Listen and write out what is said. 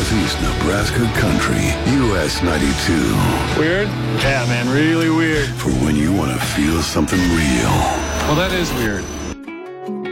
Northeast Nebraska country. US 92. Weird? Yeah, man, really weird. For when you want to feel something real. Well, that is weird.